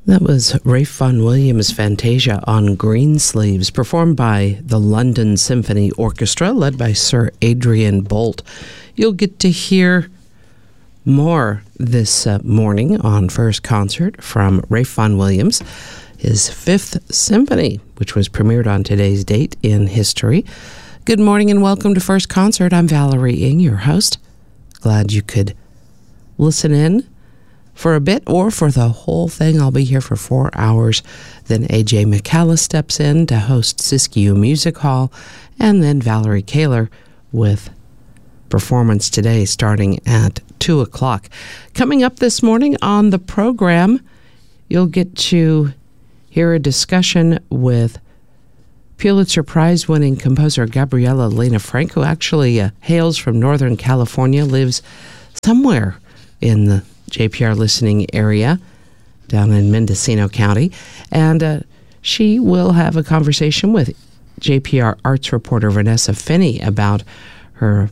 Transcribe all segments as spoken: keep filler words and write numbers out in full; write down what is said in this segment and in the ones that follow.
That was Ralph Vaughan Williams' Fantasia on Greensleeves, performed by the London Symphony Orchestra, led by Sir Adrian Boult. You'll get to hear more this uh, morning on First Concert from Ralph Vaughan Williams, his Fifth Symphony, which was premiered on today's date in history. Good morning and welcome to First Concert. I'm Valerie Ng, your host. Glad you could listen in for a bit or for the whole thing. I'll be here for four hours. Then A J McCallus steps in to host Siskiyou Music Hall, and then Valerie Kaler with performance today starting at two o'clock. Coming up this morning on the program, you'll get to hear a discussion with Pulitzer Prize-winning composer Gabriela Lena Frank, who actually uh, hails from Northern California, lives somewhere in the J P R listening area down in Mendocino County. And uh, she will have a conversation with J P R arts reporter Vanessa Finney about her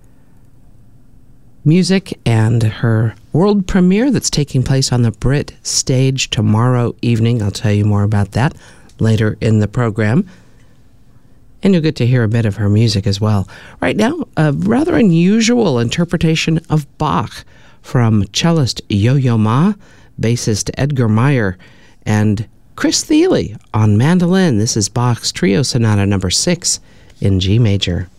music and her world premiere that's taking place on the Brit stage tomorrow evening. I'll tell you more about that later in the program. And you'll get to hear a bit of her music as well. Right now, a rather unusual interpretation of Bach from cellist Yo-Yo Ma, bassist Edgar Meyer, and Chris Thile on mandolin. This is Bach's Trio Sonata number six in G major.